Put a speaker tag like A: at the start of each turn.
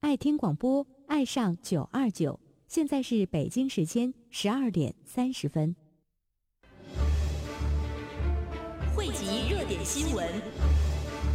A: 爱听广播，爱上929。现在是北京时间12:30。
B: 汇集热点新闻，